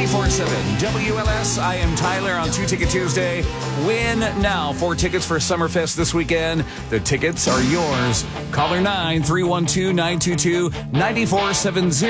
94.7 WLS. I am Tyler on 2-Ticket Tuesday. Win now 4 tickets for Summerfest this weekend. The tickets are yours. Caller 9-312-922-9470.